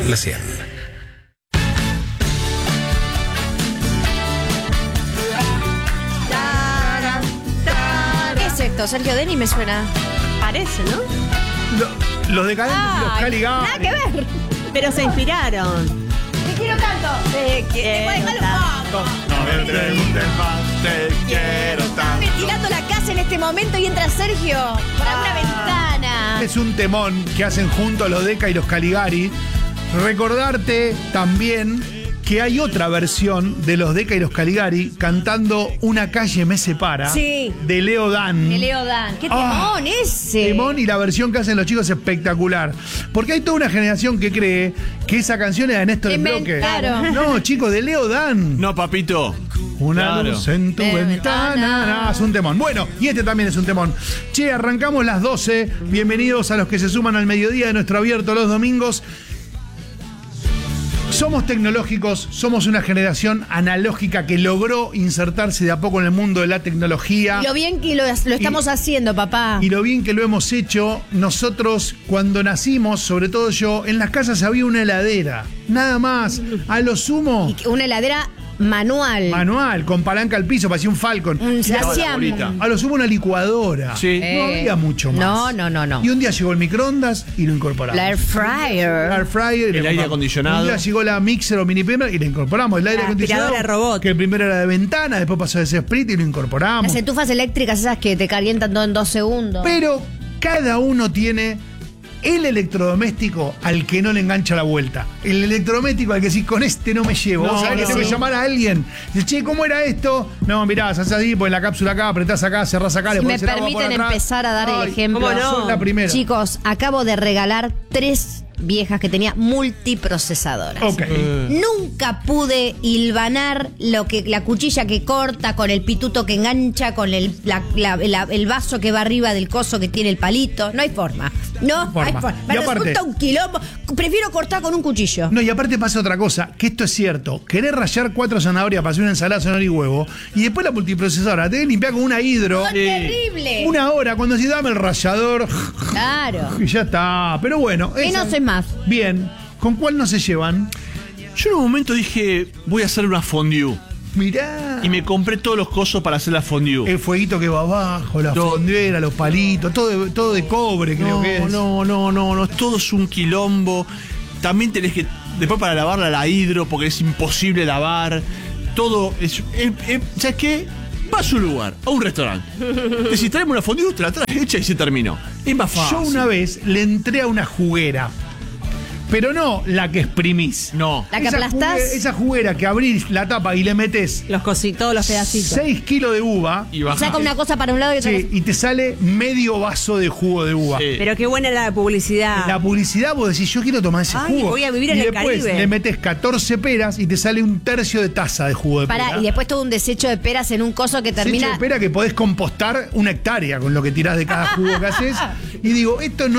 la 100. ¿Qué es esto? Sergio Denis me suena. Parece, ¿no? Los decadentes y los Caligari. Nada que ver. Pero se inspiraron. Te quiero tanto. Te quiero tanto. No me pregunten más, te quiero tanto. Ventilando la casa en este momento y entra Sergio por alguna ventana. Es un temón que hacen juntos los Deca y los Caligari. Recordarte también que hay otra versión de los Deca y los Caligari cantando Una calle me separa. Sí. De Leo Dan. De Leo Dan. ¡Qué temón ese! Temón, y la versión que hacen los chicos es espectacular. Porque hay toda una generación que cree que esa canción es de Néstor Te el Bloque. inventaron. No, chicos, de Leo Dan. No, papito. Una Claro. luz en tu ventana. Es un temón. Bueno, y este también es un temón. Che, arrancamos las 12. Bienvenidos a los que se suman al mediodía de nuestro abierto los domingos. Somos tecnológicos, somos una generación analógica que logró insertarse de a poco en el mundo de la tecnología. Lo bien que lo estamos haciendo, papá. Y lo bien que lo hemos hecho. Nosotros, cuando nacimos, sobre todo yo, en las casas había una heladera. Nada más. A lo sumo, Y una heladera manual. manual, con palanca al piso, parecía un Falcon. Un Y a- Siam. A lo sumo una licuadora. Sí. No había mucho más. No. Y un día llegó el microondas y lo incorporamos. La air fryer. El air fryer y El le aire compramos. acondicionado. Un día llegó la mixer o mini primer y le incorporamos. El aire La acondicionado. aspiradora robot. Que el primero era de ventana, después pasó de ese split y lo incorporamos. Las entufas eléctricas esas que te calientan todo en 2 segundos. Pero cada uno tiene el electrodoméstico al que no le engancha la vuelta. El electrodoméstico al que decís, con este no me llevo. No, Vos sabés que no. tengo que llamar a alguien. Dices, che, ¿cómo era esto? No, mirá, haces así, pones la cápsula acá, apretás acá, cerrás acá, le Si me pones el agua por permiten atrás. empezar a dar el Ay, ejemplo. ¿cómo no? sos la primera. Chicos, acabo de regalar 3 viejas que tenía multiprocesadoras. Ok. Nunca pude hilvanar la cuchilla que corta con el pituto que engancha, con el vaso que va arriba del coso que tiene el palito. No hay forma. No Forma. hay forma. Y Me aparte- resulta un quilombo. Prefiero cortar con un cuchillo. No, y aparte pasa otra cosa, que esto es cierto. Querés rallar 4 zanahorias para hacer una ensalada de zanahoria y huevo, y después la multiprocesadora te que limpiar con una hidro. ¡Oh, terrible! Una hora, cuando se dame el rallador, Claro. y ya está. Pero bueno. Y no soy más. Bien. ¿Con cuál no se llevan? Yo en un momento dije, voy a hacer una fondue. Mirá. Y me compré todos los cosos para hacer la fondue. El fueguito que va abajo, la No. fondera, los palitos, todo de cobre, creo que es. No, todo es un quilombo. También tenés que, después para lavarla la hidro, porque es imposible lavar. Todo es, ¿sabes qué? Vas a un lugar, a un restaurante. Si traemos una fondue, te la traes hecha y se terminó. Es más fácil. Yo una vez le entré a una juguera, pero no la que exprimís. No. La que aplastás. Esa juguera que abrís la tapa y le metés Los cositos, los pedacitos. 6 kilos de uva, Y bajás. Saca una cosa para un lado y otra sí, cosa. y te sale medio vaso de jugo de uva. Sí. Pero qué buena la publicidad. La publicidad, vos decís, yo quiero tomar ese Ay, jugo. voy a vivir en y el después Caribe. le metés 14 peras y te sale un tercio de taza de jugo de pera. Pará, y después todo un desecho de peras en un coso que termina. Desecho de pera que podés compostar 1 hectárea con lo que tirás de cada jugo que haces. Y digo, esto no